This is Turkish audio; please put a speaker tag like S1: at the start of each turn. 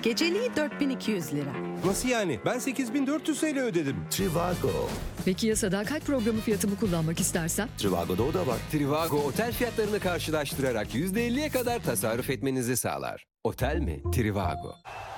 S1: Geceliği 4200 lira.
S2: Nasıl yani? Ben 8400 TL ödedim.
S3: Trivago.
S4: Peki ya sadakat programı fiyatımı kullanmak istersem?
S3: Trivago'da o da var.
S5: Trivago otel fiyatlarını karşılaştırarak %50'ye kadar tasarruf etmenizi sağlar. Otel mi? Trivago.